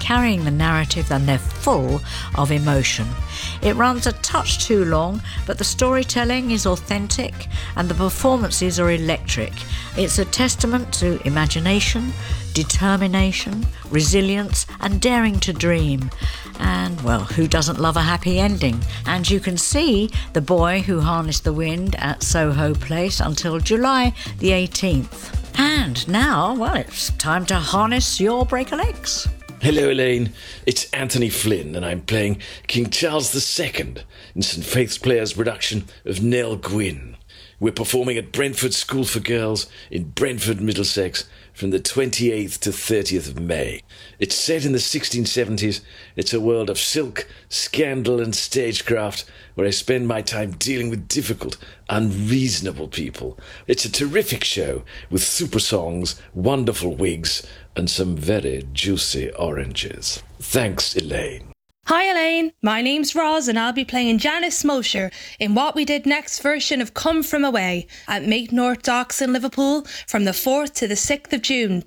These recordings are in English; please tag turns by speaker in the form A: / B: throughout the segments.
A: carrying the narrative and they're full of emotion. It runs a touch too long, but the storytelling is authentic and the performances are electric. It's a testament to imagination, determination, resilience and daring to dream. And, well, who doesn't love a happy ending? And you can see The Boy Who Harnessed the Wind at Soho Place until July the 18th. And now, well, it's time to harness your break-a-legs.
B: Hello, Elaine. It's Anthony Flynn, and I'm playing King Charles II in St Faith's Players' production of Nell Gwyn. We're performing at Brentford School for Girls in Brentford, Middlesex, from the 28th to 30th of May. It's set in the 1670s. It's a world of silk, scandal and stagecraft where I spend my time dealing with difficult, unreasonable people. It's a terrific show with super songs, wonderful wigs and some very juicy oranges. Thanks, Elaine.
C: Hi Elaine, my name's Roz and I'll be playing Janice Mosher in What We Did Next version of Come From Away at Make North Docks in Liverpool from the 4th to the 6th of June.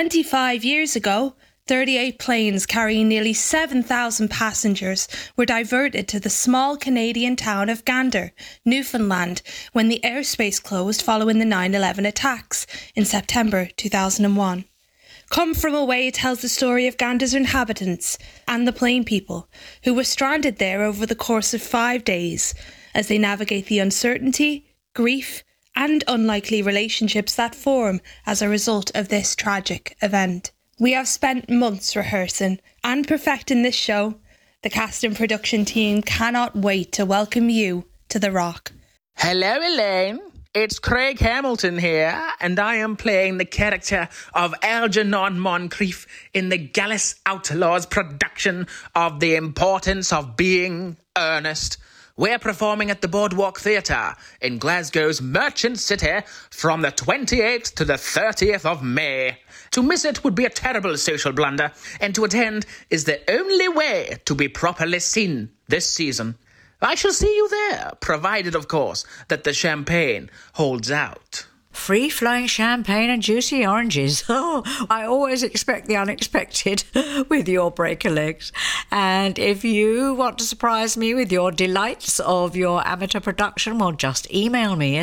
C: 25 years ago, 38 planes carrying nearly 7,000 passengers were diverted to the small Canadian town of Gander, Newfoundland, when the airspace closed following the 9/11 attacks in September 2001. Come From Away tells the story of Gander's inhabitants and the plane people who were stranded there over the course of 5 days as they navigate the uncertainty, grief and unlikely relationships that form as a result of this tragic event. We have spent months rehearsing and perfecting this show. The cast and production team cannot wait to welcome you to The Rock.
D: Hello, Elaine. It's Craig Hamilton here, and I am playing the character of Algernon Moncrief in the Gallus Outlaws production of The Importance of Being Earnest. We're performing at the Boardwalk Theatre in Glasgow's Merchant City from the 28th to the 30th of May. To miss it would be a terrible social blunder, and to attend is the only way to be properly seen this season. I shall see you there, provided, of course, that the champagne holds out.
A: Free-flowing champagne and juicy oranges. Oh, I always expect the unexpected with your break-a-legs. And if you want to surprise me with your delights of your amateur production, well, just email me,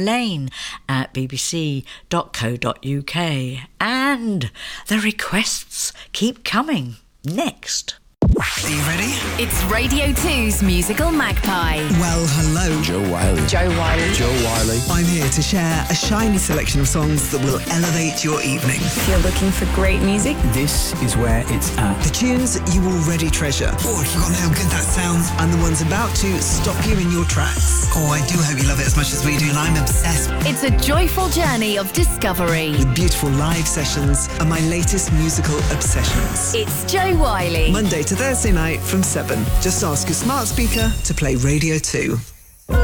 A: elaine@bbc.co.uk. And the requests keep coming. Next.
E: Are you ready?
F: It's Radio 2's Musical Magpie.
E: Well, hello.
G: Joe Wiley.
F: Joe Wiley.
G: Joe Wiley.
E: I'm here to share a shiny selection of songs that will elevate your evening.
F: If you're looking for great music,
G: This is where it's at.
E: The tunes you already treasure. Oh, I forgot how good that sounds. And the ones about to stop you in your tracks. Oh, I do hope you love it as much as we do, and I'm obsessed.
F: it's a joyful journey of discovery.
E: With beautiful live sessions and my latest musical obsessions.
F: It's Joe Wiley.
E: Monday to Thursday night from 7. Just ask your smart speaker to play Radio 2.